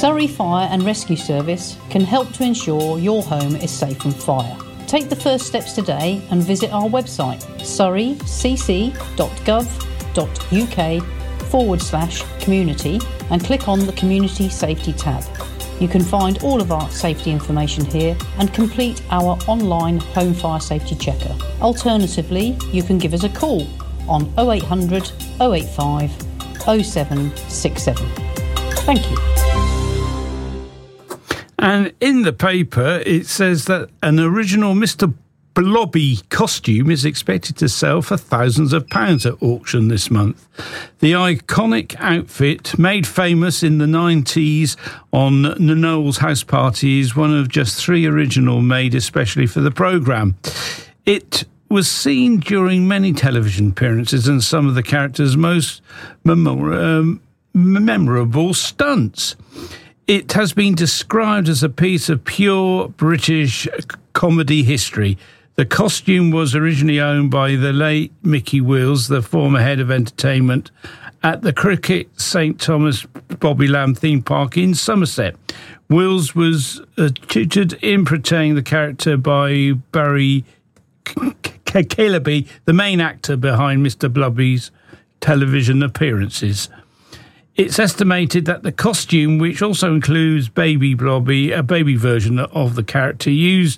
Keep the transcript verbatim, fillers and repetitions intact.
Surrey Fire and Rescue Service can help to ensure your home is safe from fire. Take the first steps today and visit our website, surreycc.gov.uk forward slash community, and click on the Community Safety tab. You can find all of our safety information here and complete our online home fire safety checker. Alternatively, you can give us a call on oh eight hundred, oh eight five, oh seven six seven. Thank you. And in the paper, it says that an original Mister Blobby costume is expected to sell for thousands of pounds at auction this month. The iconic outfit, made famous in the nineties on Noel's house party, is one of just three original made especially for the programme. It was seen during many television appearances and some of the characters' most memor- um, memorable stunts. It has been described as a piece of pure British comedy history. The costume was originally owned by the late Mickey Wills, the former head of entertainment at the Cricket Saint Thomas Bobby Lamb theme park in Somerset. Wills was uh, tutored in portraying the character by Barry Caleby, the main actor behind Mister Blobby's television appearances. It's estimated that the costume, which also includes Baby Blobby, a baby version of the character, used